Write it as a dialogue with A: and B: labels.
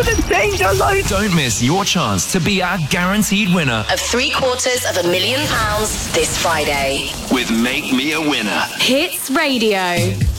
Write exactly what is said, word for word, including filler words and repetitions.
A: for the danger zone.
B: Don't miss your chance to be our guaranteed winner
C: of three quarters of a million pounds this Friday
B: with Make Me a Winner.
C: Hits Radio.